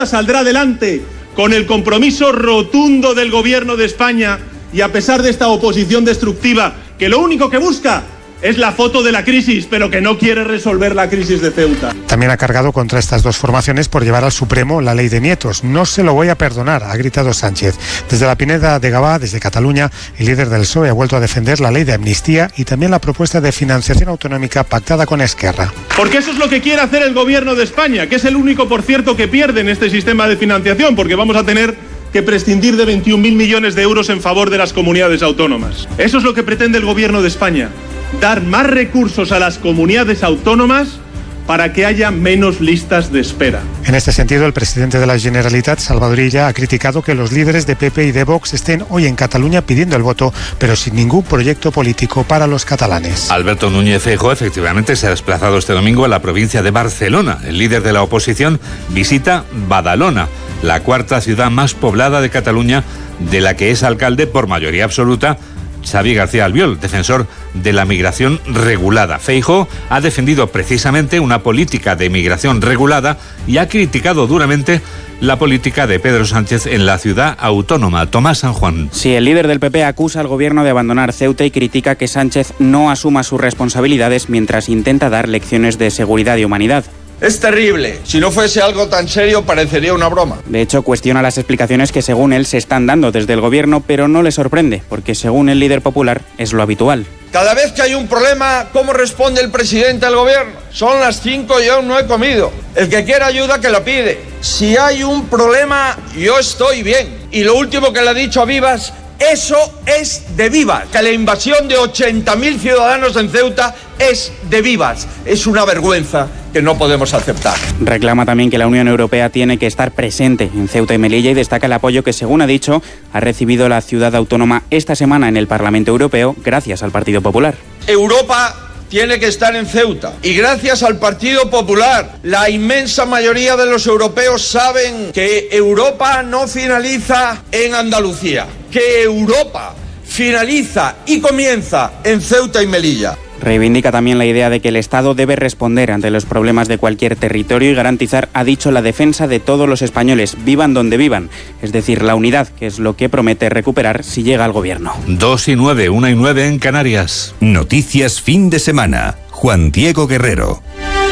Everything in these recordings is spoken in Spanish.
saldrá adelante con el compromiso rotundo del Gobierno de España y a pesar de esta oposición destructiva que lo único que busca es la foto de la crisis, pero que no quiere resolver la crisis de Ceuta. También ha cargado contra estas dos formaciones por llevar al Supremo la ley de nietos. No se lo voy a perdonar, ha gritado Sánchez. Desde la Pineda de Gavà, desde Cataluña, el líder del PSOE ha vuelto a defender la ley de amnistía y también la propuesta de financiación autonómica pactada con Esquerra. Porque eso es lo que quiere hacer el Gobierno de España, que es el único, por cierto, que pierde en este sistema de financiación, porque vamos a tener que prescindir de 21.000 millones de euros en favor de las comunidades autónomas. Eso es lo que pretende el Gobierno de España. Dar más recursos a las comunidades autónomas para que haya menos listas de espera. En este sentido, el presidente de la Generalitat, Salvador Illa, ha criticado que los líderes de PP y de Vox estén hoy en Cataluña pidiendo el voto, pero sin ningún proyecto político para los catalanes. Alberto Núñez Feijóo efectivamente se ha desplazado este domingo a la provincia de Barcelona. El líder de la oposición visita Badalona, la cuarta ciudad más poblada de Cataluña, de la que es alcalde por mayoría absoluta Xavi García Albiol, defensor de la migración regulada. Feijóo ha defendido precisamente una política de migración regulada y ha criticado duramente la política de Pedro Sánchez en la ciudad autónoma. Tomás San Juan. Sí, el líder del PP acusa al gobierno de abandonar Ceuta y critica que Sánchez no asuma sus responsabilidades mientras intenta dar lecciones de seguridad y humanidad. Es terrible. Si no fuese algo tan serio, parecería una broma. De hecho, cuestiona las explicaciones que según él se están dando desde el gobierno, pero no le sorprende, porque según el líder popular es lo habitual. Cada vez que hay un problema, ¿cómo responde el presidente al gobierno? Son las 5 y aún no he comido. El que quiera ayuda, que la pide. Si hay un problema, yo estoy bien. Y lo último que le ha dicho a Vivas, eso es de Vivas. Que la invasión de 80.000 ciudadanos en Ceuta es de Vivas. Es una vergüenza que no podemos aceptar. Reclama también que la Unión Europea tiene que estar presente en Ceuta y Melilla y destaca el apoyo que, según ha dicho, ha recibido la ciudad autónoma esta semana en el Parlamento Europeo gracias al Partido Popular. Europa tiene que estar en Ceuta y gracias al Partido Popular la inmensa mayoría de los europeos saben que Europa no finaliza en Andalucía, que Europa finaliza y comienza en Ceuta y Melilla. Reivindica también la idea de que el Estado debe responder ante los problemas de cualquier territorio y garantizar, ha dicho, la defensa de todos los españoles, vivan donde vivan, es decir, la unidad, que es lo que promete recuperar si llega al gobierno. 2:09, 1:09 en Canarias. Noticias fin de semana. Juan Diego Guerrero.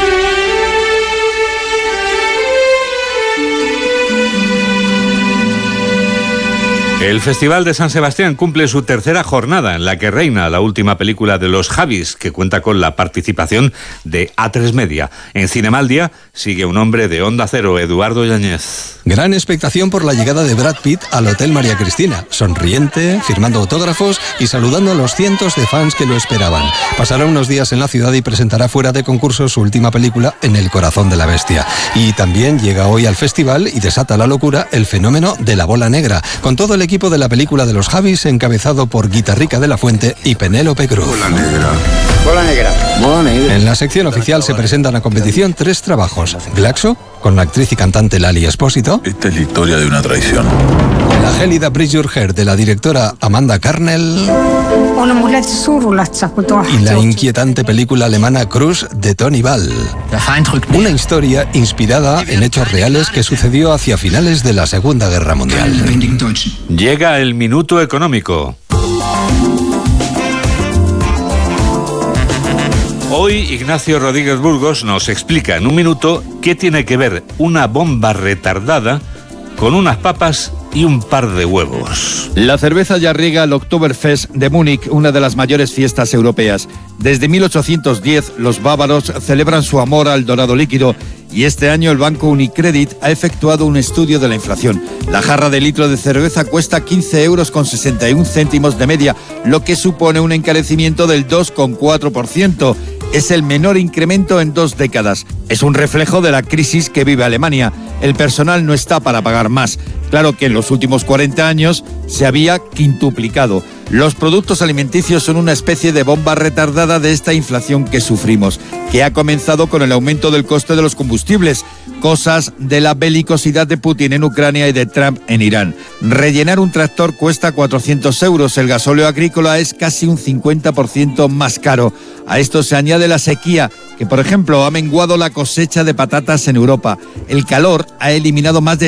El Festival de San Sebastián cumple su tercera jornada, en la que reina la última película de los Javis, que cuenta con la participación de A3 Media. En Cinemaldia sigue un hombre de Onda Cero, Eduardo Yáñez. Gran expectación por la llegada de Brad Pitt al Hotel María Cristina, sonriente, firmando autógrafos y saludando a los cientos de fans que lo esperaban. Pasará unos días en la ciudad y presentará fuera de concurso su última película, En el corazón de la bestia. Y también llega hoy al festival y desata la locura el fenómeno de la bola negra, con todo el equipo de la película de los Javis encabezado por Guitarrica de la Fuente y Penélope Cruz. Bola negra. Bola negra. Bola negra. En la sección oficial se presentan a competición 3 trabajos. Glaxo, con la actriz y cantante Lali Espósito. Esta es la historia de una traición. La gélida Bridge Your Hair de la directora Amanda Carnell. Y la inquietante película alemana Cruz de Tony Ball. Una historia inspirada en hechos reales que sucedió hacia finales de la Segunda Guerra Mundial. Llega el minuto económico. Hoy Ignacio Rodríguez Burgos nos explica en un minuto qué tiene que ver una bomba retardada con unas papas y un par de huevos. La cerveza ya riega el Oktoberfest de Múnich, una de las mayores fiestas europeas. Desde 1810 los bávaros celebran su amor al dorado líquido y este año el banco Unicredit ha efectuado un estudio de la inflación. La jarra de litro de cerveza cuesta 15,61 euros de media, lo que supone un encarecimiento del 2,4%. Es el menor incremento en 2 décadas. Es un reflejo de la crisis que vive Alemania. El personal no está para pagar más. Claro que en los últimos 40 años se había quintuplicado. Los productos alimenticios son una especie de bomba retardada de esta inflación que sufrimos, que ha comenzado con el aumento del coste de los combustibles, cosas de la belicosidad de Putin en Ucrania y de Trump en Irán. Rellenar un tractor cuesta 400 euros, el gasóleo agrícola es casi un 50% más caro. A esto se añade la sequía, que por ejemplo ha menguado la cosecha de patatas en Europa. El calor ha eliminado más de